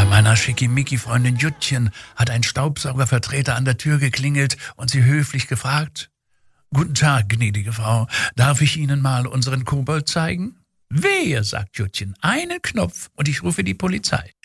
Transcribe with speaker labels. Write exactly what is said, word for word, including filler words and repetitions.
Speaker 1: Bei meiner Schickimicki-Freundin Juttchen hat ein Staubsaugervertreter an der Tür geklingelt und sie höflich gefragt: »Guten Tag, gnädige Frau, darf ich Ihnen mal unseren Kobold zeigen?« »Wehe«, sagt Juttchen, »einen Knopf und ich rufe die Polizei.«